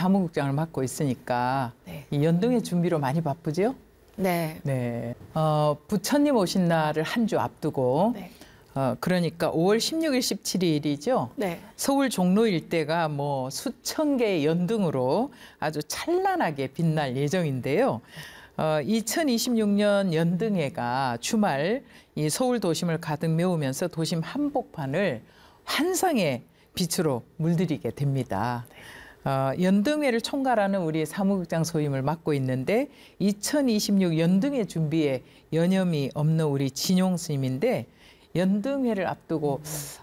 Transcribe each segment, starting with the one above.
사무국장을 맡고 있으니까 네. 이 연등회 준비로 많이 바쁘죠? 네. 네. 부처님 오신 날을 한 주 앞두고 네. 그러니까 5월 16일, 17일이죠. 네. 서울 종로 일대가 뭐 수천 개의 연등으로 아주 찬란하게 빛날 예정인데요. 2026년 연등회가 주말 이 서울 도심을 가득 메우면서 도심 한복판을 환상의 빛으로 물들이게 됩니다. 연등회를 총괄하는 우리 사무국장 소임을 맡고 있는데 2026 연등회 준비에 여념이 없는 우리 진용 스님인데 연등회를 앞두고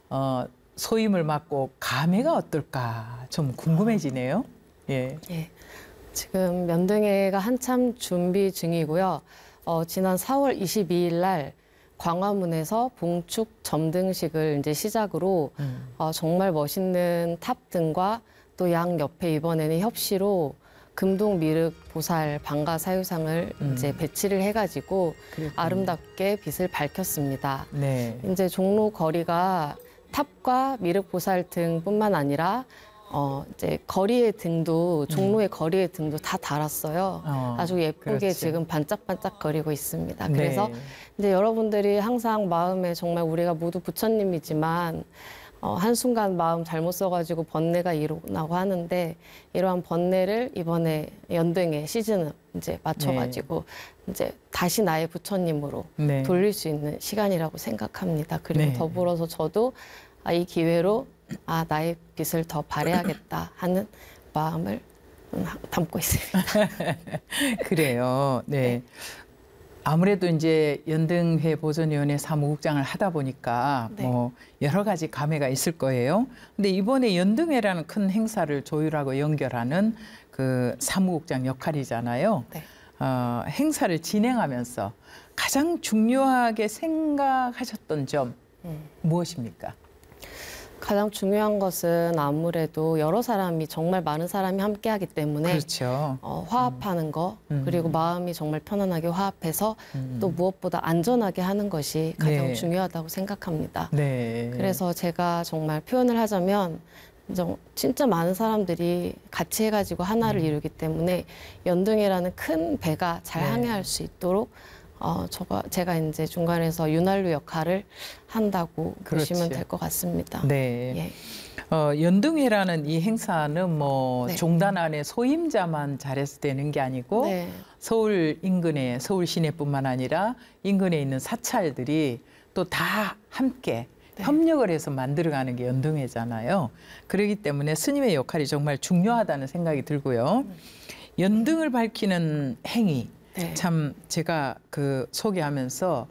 소임을 맡고 감회가 어떨까 좀 궁금해지네요. 예. 예. 지금 연등회가 한참 준비 중이고요. 지난 4월 22일 날 광화문에서 봉축 점등식을 이제 시작으로 정말 멋있는 탑등과 또 양 옆에 이번에는 협시로 금동 미륵 보살 방가 사유상을 이제 배치를 해가지고 그랬군요. 아름답게 빛을 밝혔습니다. 네. 이제 종로 거리가 탑과 미륵 보살 등뿐만 아니라 이제 거리의 등도 종로의 거리의 등도 다 달았어요. 아주 예쁘게 그렇지. 지금 반짝반짝거리고 있습니다. 네. 그래서 이제 여러분들이 항상 마음에 정말 우리가 모두 부처님이지만 한순간 마음 잘못 써가지고 번뇌가 일어나고 하는데 이러한 번뇌를 이번에 연등의 시즌을 이제 맞춰가지고 이제 다시 나의 부처님으로 네. 돌릴 수 있는 시간이라고 생각합니다. 그리고 네. 더불어서 저도 이 기회로 나의 빛을 더 발해야겠다 하는 마음을 담고 있습니다. 그래요. 네. 아무래도 이제 연등회 보존위원회 사무국장을 하다 보니까 네. 뭐 여러 가지 감회가 있을 거예요. 근데 이번에 연등회라는 큰 행사를 조율하고 연결하는 그 사무국장 역할이잖아요. 네. 행사를 진행하면서 가장 중요하게 생각하셨던 점 무엇입니까? 가장 중요한 것은 아무래도 여러 사람이 정말 많은 사람이 함께하기 때문에 그렇죠. 화합하는 거 그리고 마음이 정말 편안하게 화합해서 또 무엇보다 안전하게 하는 것이 가장 네. 중요하다고 생각합니다. 네. 그래서 제가 정말 표현을 하자면 진짜 많은 사람들이 같이 해가지고 하나를 이루기 때문에 연등회라는 큰 배가 잘 네. 항해할 수 있도록 제가 이제 중간에서 윤활유 역할을 한다고 그렇지. 보시면 될 것 같습니다. 네. 예. 연등회라는 이 행사는 뭐 네. 종단 안에 소임자만 잘해서 되는 게 아니고 네. 서울 인근에 서울 시내뿐만 아니라 인근에 있는 사찰들이 또 다 함께 네. 협력을 해서 만들어가는 게 연등회잖아요. 그렇기 때문에 스님의 역할이 정말 중요하다는 생각이 들고요. 연등을 밝히는 행위 네. 참 제가 그 소개하면서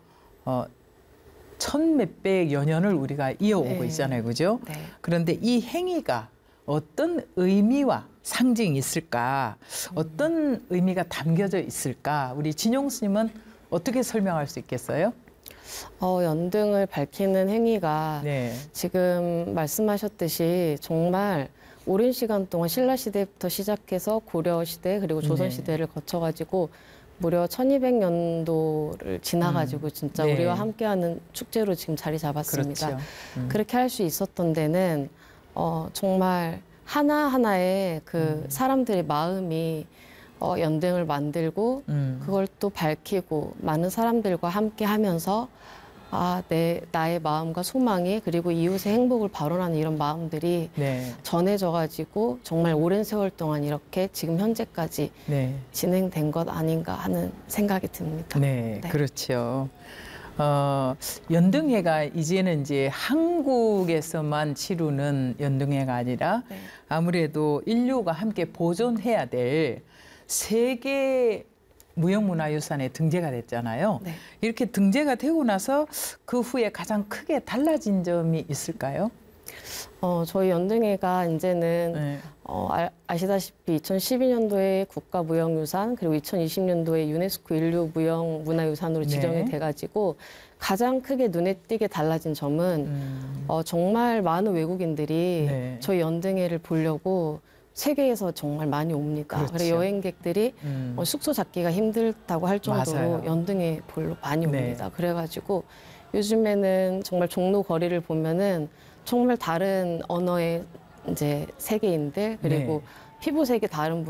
천 몇백여 년을 우리가 이어오고 네. 있잖아요, 그죠? 네. 그런데 이 행위가 어떤 의미와 상징이 있을까? 어떤 의미가 담겨져 있을까? 우리 진용 스님은 어떻게 설명할 수 있겠어요? 연등을 밝히는 행위가 네. 지금 말씀하셨듯이 정말 오랜 시간 동안 신라 시대부터 시작해서 고려 시대 그리고 조선 네. 시대를 거쳐가지고 무려 1200년도를 지나가지고 진짜 네. 우리와 함께하는 축제로 지금 자리 잡았습니다. 그렇죠. 그렇게 할 수 있었던 데는 정말 하나하나의 그 사람들의 마음이 연등을 만들고 그걸 또 밝히고 많은 사람들과 함께 하면서 나의 마음과 소망이 그리고 이웃의 행복을 발언하는 이런 마음들이 네. 전해져가지고 정말 오랜 세월 동안 이렇게 지금 현재까지 네. 진행된 것 아닌가 하는 생각이 듭니다. 네, 네. 그렇죠. 연등회가 이제는 이제 한국에서만 치르는 연등회가 아니라 네. 아무래도 인류가 함께 보존해야 될 세계 무형문화유산에 등재가 됐잖아요. 네. 이렇게 등재가 되고 나서 그 후에 가장 크게 달라진 점이 있을까요? 저희 연등회가 이제는 네. 아시다시피 2012년도에 국가무형유산 그리고 2020년도에 유네스코 인류무형문화유산으로 지정이 네. 돼가지고 가장 크게 눈에 띄게 달라진 점은 정말 많은 외국인들이 네. 저희 연등회를 보려고 세계에서 정말 많이 옵니다. 그렇죠. 그래서 여행객들이 숙소 잡기가 힘들다고 할 정도로 맞아요. 연등회 보러 많이 네. 옵니다. 그래가지고 요즘에는 정말 종로 거리를 보면은 정말 다른 언어의 이제 세계인들 그리고 피부색이 다른